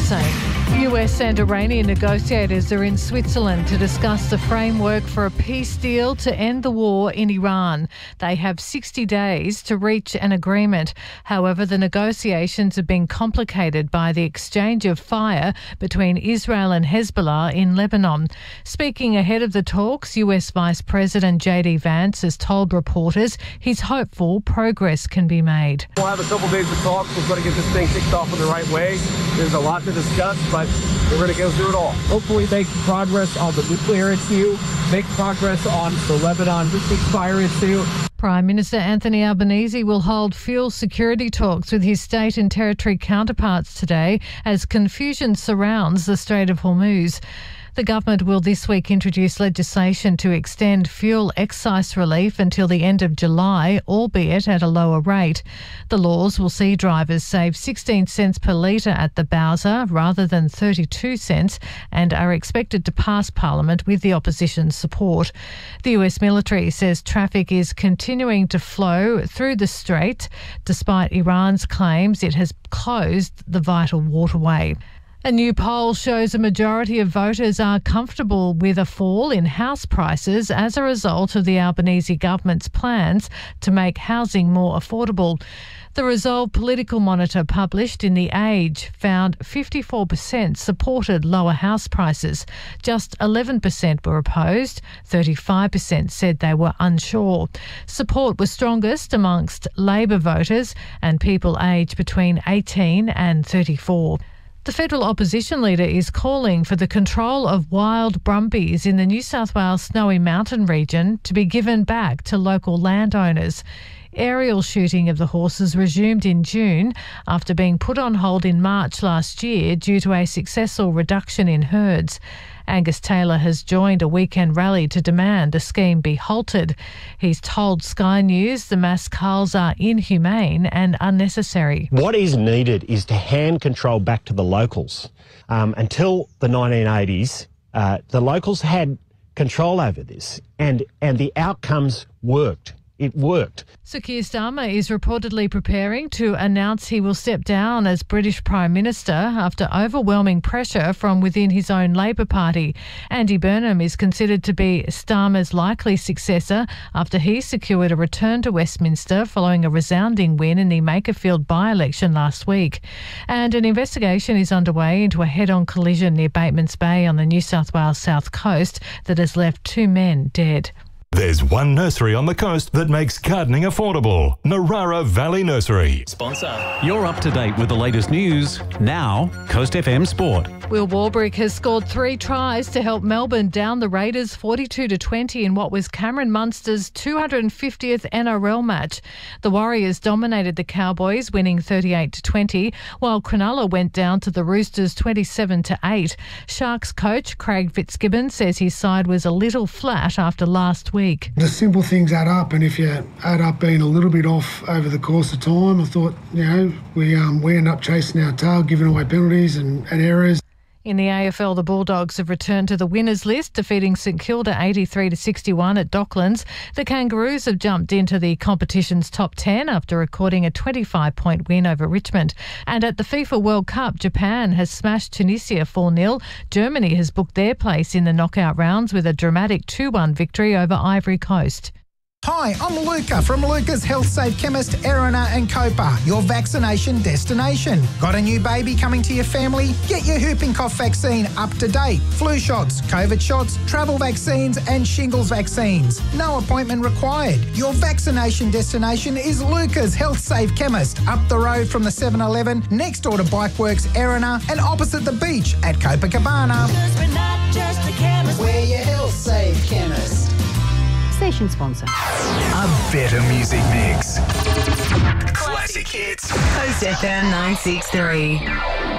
say. US and Iranian negotiators are in Switzerland to discuss the framework for a peace deal to end the war in Iran. They have 60 days to reach an agreement. However, the negotiations have been complicated by the exchange of fire between Israel and Hezbollah in Lebanon. Speaking ahead of the talks, US Vice President JD Vance has told reporters he's hopeful progress can be made. We'll have a couple days of talks. We're going to get this thing kicked off in the right way. There's a lot to discuss, but we're going to go through it all. Hopefully make progress on the nuclear issue, make progress on the Lebanon ceasefire issue. Prime Minister Anthony Albanese will hold fuel security talks with his state and territory counterparts today as confusion surrounds the Strait of Hormuz. The government will this week introduce legislation to extend fuel excise relief until the end of July, albeit at a lower rate. The laws will see drivers save 16 cents per litre at the bowser rather than 32 cents and are expected to pass Parliament with the opposition's support. The US military says traffic is continuing to flow through the strait despite Iran's claims it has closed the vital waterway. A new poll shows a majority of voters are comfortable with a fall in house prices as a result of the Albanese government's plans to make housing more affordable. The Resolve Political Monitor published in The Age found 54% supported lower house prices. Just 11% were opposed. 35% said they were unsure. Support was strongest amongst Labor voters and people aged between 18 and 34. The federal opposition leader is calling for the control of wild brumbies in the New South Wales Snowy Mountain region to be given back to local landowners. Aerial shooting of the horses resumed in June after being put on hold in March last year due to a successful reduction in herds. Angus Taylor has joined a weekend rally to demand the scheme be halted. He's told Sky News the mass culls are inhumane and unnecessary. What is needed is to hand control back to the locals. Until the 1980s, the locals had control over this and the outcomes worked. It worked. Sir Keir Starmer is reportedly preparing to announce he will step down as British Prime Minister after overwhelming pressure from within his own Labor Party. Andy Burnham is considered to be Starmer's likely successor after he secured a return to Westminster following a resounding win in the Makerfield by-election last week. And an investigation is underway into a head-on collision near Batemans Bay on the New South Wales south coast that has left 2 men dead. There's one nursery on the coast that makes gardening affordable. Narara Valley Nursery. Sponsor. You're up to date with the latest news. Now, Coast FM Sport. Will Warbrick has scored 3 tries to help Melbourne down the Raiders 42-20 in what was Cameron Munster's 250th NRL match. The Warriors dominated the Cowboys, winning 38-20, while Cronulla went down to the Roosters 27-8. Sharks coach Craig Fitzgibbon says his side was a little flat after last week. The simple things add up, and if you add up being a little bit off over the course of time, I thought, we end up chasing our tail, giving away penalties and errors. In the AFL, the Bulldogs have returned to the winners list, defeating St Kilda 83-61 at Docklands. The Kangaroos have jumped into the competition's top 10 after recording a 25-point win over Richmond. And at the FIFA World Cup, Japan has smashed Tunisia 4-0. Germany has booked their place in the knockout rounds with a dramatic 2-1 victory over Ivory Coast. Hi, I'm Luca from Luca's Health Safe Chemist, Erina and Copa, your vaccination destination. Got a new baby coming to your family? Get your whooping cough vaccine up to date. Flu shots, COVID shots, travel vaccines and shingles vaccines. No appointment required. Your vaccination destination is Luca's Health Safe Chemist, up the road from the 7-Eleven, next door to Bikeworks, Erina and opposite the beach at Copacabana. We're not just a chemist. We're your Health Safe Chemist. Station sponsor. A better music mix. Classic hits. Coast FM 963.